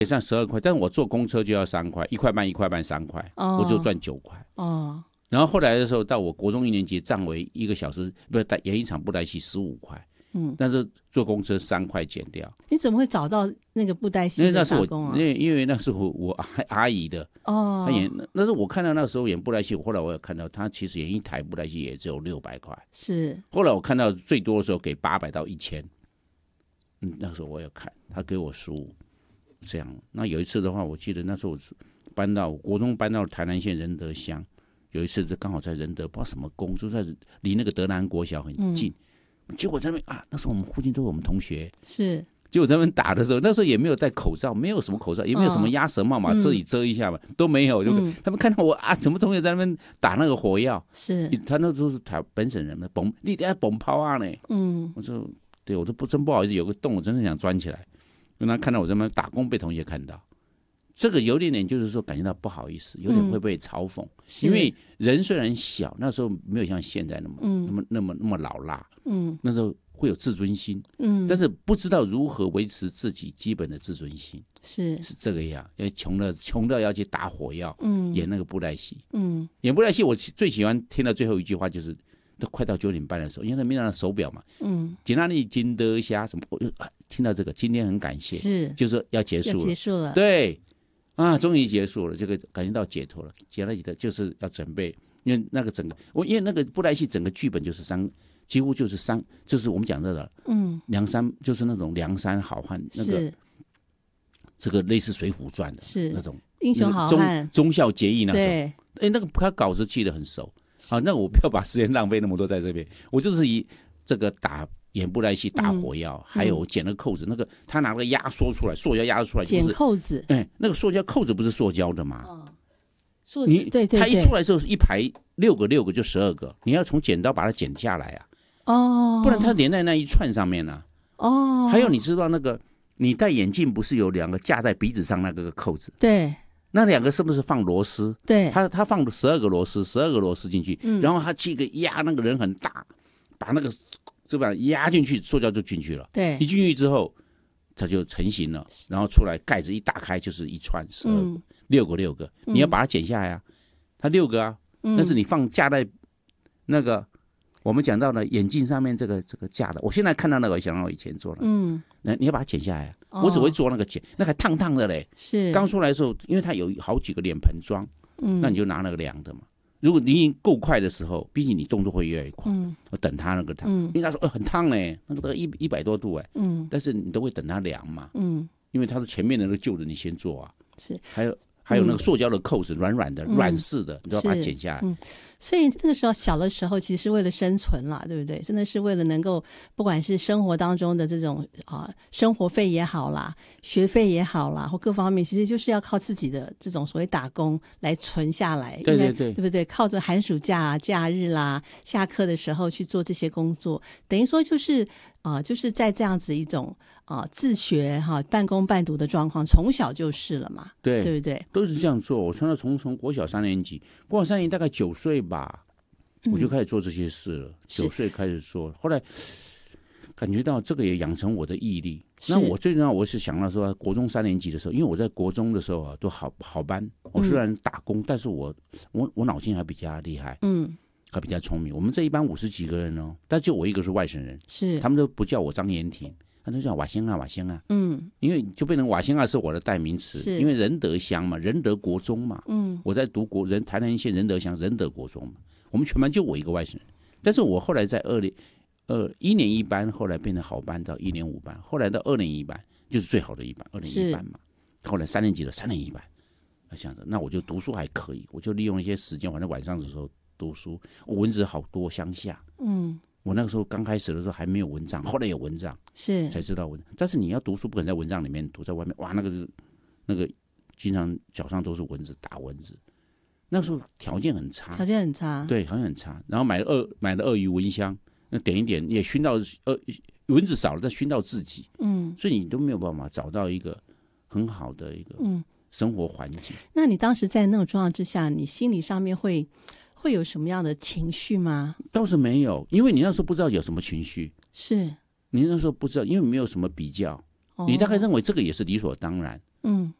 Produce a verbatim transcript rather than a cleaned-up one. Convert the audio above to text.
也算十二块，但是我坐公车就要三块，一块半一块半三块，哦、我只有赚九块。哦。然后后来的时候，到我国中一年级涨为一个小时，不是演一场布袋戏十五块。嗯，但是坐公车三块减掉。 你怎么会找到那个布袋戏的打工啊？ 因为因为那是我我阿姨的哦，她演那是我看到那时候演布袋戏，后来我有看到她其实演一台布袋戏也只有六百块， 是。 后来我看到最多的时候给八百到一千，嗯，那时候我有看，她给我十五。这样，那有一次的话，我记得那时候我搬到国中搬到台南县仁德乡，有一次刚好在仁德不知道什么宫，就在离那个德南国小很近，嗯、结果在那边啊，那时候我们附近都是我们同学， 是， 结果在那边打的时候，那时候也没有戴口罩，没有什么口罩，也没有什么鸭舌帽嘛，遮一遮一下嘛，嗯、都没有，就、嗯、他们看到我啊，什么同学在那边打那个火药， 是， 他那时候是台本省人嘛，嘣，你等下嘣炮啊呢，嗯，我说对我都不真不好意思，有个洞，我真的想钻起来。因为他看到我在那边打工，被同学看到，这个有点点就是说感觉到不好意思，有点会被嘲讽。嗯、因为人虽然小，那时候没有像现在那么、嗯、那么那么那么老辣，嗯，那时候会有自尊心，嗯，但是不知道如何维持自己基本的自尊心， 是是这个样，因为穷了穷到要去打火药，嗯，演那个布袋戏， 嗯， 演布袋戏我最喜欢听到最后一句话就是。都快到九点半的时候，因为他没拿到手表嘛，嗯，今天你金德虾什么，我就、啊、听到这个，今天很感谢， 是， 就是说要结束了， 要结束了， 对，啊，终于结束了，这个感觉到解脱了。接下来的就是要准备，因为那个整个，我因为那个布袋戏整个剧本就是三，几乎就是三，就是我们讲到的，嗯，梁山就是那种梁山好汉，那个这个类似《水浒传》的， 是那种英雄好汉， 忠孝节义那种， 对， 哎，那个他稿子记得很熟。好，那我不要把时间浪费那么多在这边，我就是以这个打演布袋戏打火药，嗯、还有剪那个扣子，那个他拿个压缩出来，塑胶压缩出来， 剪扣子， 哎，那个塑胶扣子不是塑胶的吗？ 哦，塑你对对， 它一出来之后是一排六个六个就十二个，你要从剪刀把它剪下来啊， 哦， 不然它连在那一串上面啊， 哦， 还有你知道那个你戴眼镜不是有两个架在鼻子上那个扣子？ 对。 那两个是不是放螺丝？ 对， 他他放十二个螺丝，十二个螺丝进去，嗯、然后他去个压，那个人很大，把那个这把压进去，塑胶就进去了。 对， 一进去之后，它就成型了，然后出来盖子一打开就是一串十二个、嗯、六个六个，你要把它剪下来啊，它六个啊，嗯、但是你放架在那个我们讲到的眼镜上面这个这个架的，我现在看到那个，想到我以前做的，嗯，那你要把它剪下来啊。哦、我只会做那个剪，那还烫烫的嘞。 是刚出来的时候，因为它有好几个脸盆装，嗯，那你就拿那个量的嘛。如果你已经够快的时候，毕竟你动作会越来越快，嗯，我等它那个烫，嗯、因为他说呃很烫嘞，那个都一一百多度哎，嗯，但是你都会等它凉嘛，嗯，因为它是前面的那个旧的你先做啊， 是， 还有还有那个塑胶的扣子，软软的、软式的，你都要把它剪下来。 嗯，所以那个时候小的时候，其实是为了生存啦，对不对？真的是为了能够，不管是生活当中的这种啊、呃、生活费也好啦，学费也好啦，或各方面，其实就是要靠自己的这种所谓打工来存下来。 对对对， 对不对？靠着寒暑假、啊、假日啦、下课的时候去做这些工作，等于说就是啊、呃，就是在这样子一种啊、呃、自学哈、啊、半工半读的状况，从小就是了嘛， 对对不对？ 都是这样做。我从从从国小三年级，国小三年级大概九岁吧。我就开始做这些事了，九、嗯、岁开始做，后来感觉到这个也养成我的毅力。那我最重要，我是想到说，国中三年级的时候，因为我在国中的时候啊，都好好班。我虽然打工，嗯、但是我我我脑筋还比较厉害，嗯，还比较聪明。我们这一班五十几个人哦，但就我一个是外省人， 是他们都不叫我张延廷，他都叫瓦仙啊瓦仙啊，嗯，因为就变成瓦仙啊是我的代名词，因为仁德乡嘛，仁德国中嘛，嗯，我在读国仁台南县仁德乡仁德国中嘛。我们全班就我一个外省人，但是我后来在二年呃一年一班，后来变成好班到一年五班，后来到二年一班就是最好的一班，二年一班嘛。后来三年级的三年一班，我想着那我就读书还可以，我就利用一些时间，反正晚上的时候读书。我蚊子好多，乡下，嗯，我那个时候刚开始的时候还没有蚊帐，后来有蚊帐， 是才知道蚊。但是你要读书不可能在蚊帐里面读，在外面哇，那个是那个经常脚上都是蚊子，打蚊子。那时候条件很差， 条件很差， 对，条件很差。然后买了鳄买了鳄鱼蚊香，那点一点也熏到呃蚊子少了，但熏到自己，嗯，所以你都没有办法找到一个很好的一个生活环境。 嗯、那你当时在那种状况之下，你心理上面会会有什么样的情绪吗？ 倒是没有，因为你那时候不知道有什么情绪， 是你那时候不知道，因为没有什么比较，哦、你大概认为这个也是理所当然。 嗯，